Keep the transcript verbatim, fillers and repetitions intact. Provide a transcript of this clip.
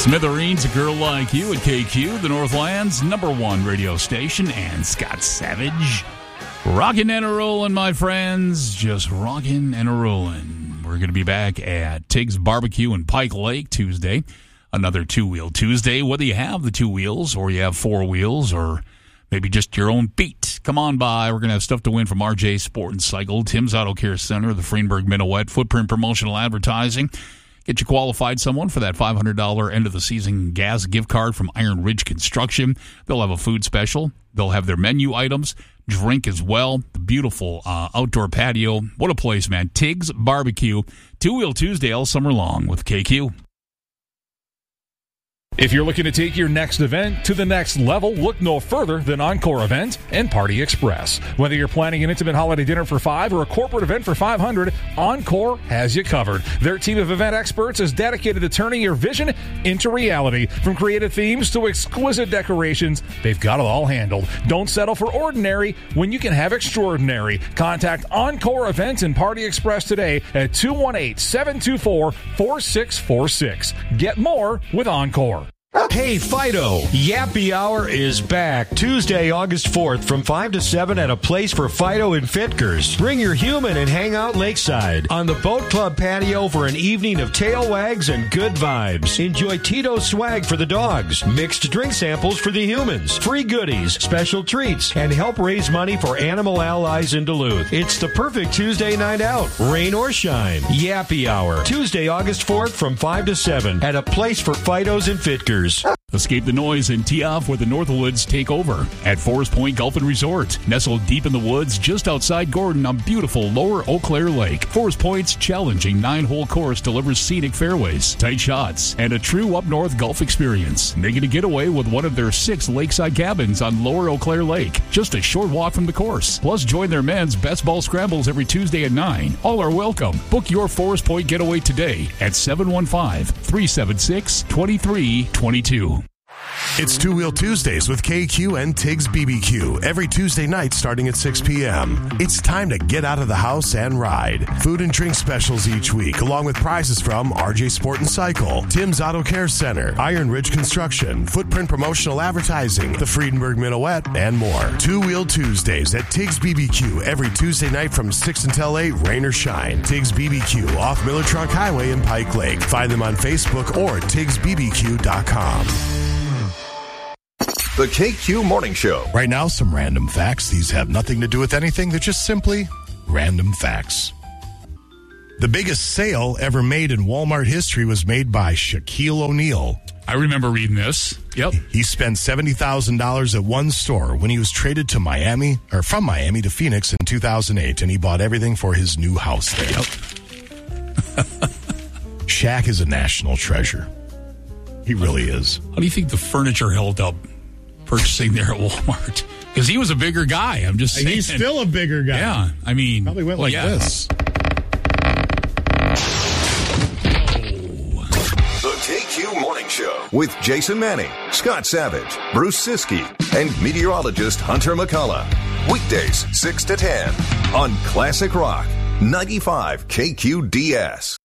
Smithereens, A Girl Like You at K Q, the Northland's number one radio station, and Scott Savage. Rockin' and a-rollin', my friends. Just rockin' and a-rollin'. We're going to be back at Tig's Barbecue in Pike Lake Tuesday. Another two-wheel Tuesday. Whether you have the two wheels or you have four wheels or maybe just your own beat, come on by. We're going to have stuff to win from R J Sport and Cycle, Tim's Auto Care Center, the Freenberg Minuet, Footprint Promotional Advertising. Get you qualified someone for that five hundred dollars end-of-the-season gas gift card from Iron Ridge Construction. They'll have a food special. They'll have their menu items, drink as well. The beautiful uh, outdoor patio. What a place, man. Tig's Barbecue. Two-Wheel Tuesday all summer long with K Q. If you're looking to take your next event to the next level, look no further than Encore Event and Party Express. Whether you're planning an intimate holiday dinner for five or a corporate event for five hundred, Encore has you covered. Their team of event experts is dedicated to turning your vision into reality. From creative themes to exquisite decorations, they've got it all handled. Don't settle for ordinary when you can have extraordinary. Contact Encore Events and Party Express today at two one eight, seven two four, four six four six. Get more with Encore. Hey, Fido, Yappy Hour is back Tuesday, August fourth from five to seven at a place for Fido and Fitkers. Bring your human and hang out lakeside on the Boat Club patio for an evening of tail wags and good vibes. Enjoy Tito's swag for the dogs, mixed drink samples for the humans, free goodies, special treats, and help raise money for Animal Allies in Duluth. It's the perfect Tuesday night out, rain or shine. Yappy Hour, Tuesday, August fourth from five to seven at a place for Fidos and Fitkers. Escape the noise and tee off where the Northwoods take over at Forest Point Golf and Resort. Nestled deep in the woods just outside Gordon on beautiful Lower Eau Claire Lake. Forest Point's challenging nine-hole course delivers scenic fairways, tight shots, and a true up-north golf experience. Make it a getaway with one of their six lakeside cabins on Lower Eau Claire Lake. Just a short walk from the course. Plus, join their men's best ball scrambles every Tuesday at nine. All are welcome. Book your Forest Point getaway today at seven one five, three seven six, two three two two. It's Two Wheel Tuesdays with K Q and Tig's B B Q every Tuesday night starting at six p.m. It's time to get out of the house and ride. Food and drink specials each week, along with prizes from R J Sport and Cycle, Tim's Auto Care Center, Iron Ridge Construction, Footprint Promotional Advertising, the Friedenberg Minuet, and more. Two Wheel Tuesdays at Tig's B B Q every Tuesday night from six until eight, rain or shine. Tig's B B Q off Miller Trunk Highway in Pike Lake. Find them on Facebook or tigs b b q dot com. The K Q Morning Show. Right now, some random facts. These have nothing to do with anything. They're just simply random facts. The biggest sale ever made in Walmart history was made by Shaquille O'Neal. I remember reading this. Yep. He spent seventy thousand dollars at one store when he was traded to Miami, or from Miami to Phoenix in two thousand eight, and he bought everything for his new house there. Yep. Shaq is a national treasure. He really is. How do you think the furniture held up purchasing there at Walmart? Because he was a bigger guy. I'm just saying. He's still a bigger guy. Yeah. I mean. Probably went well, like yeah. this. The K Q Morning Show with Jason Manning, Scott Savage, Bruce Siskey, and meteorologist Hunter McCullough. Weekdays, six to ten on Classic Rock, ninety-five K Q D S.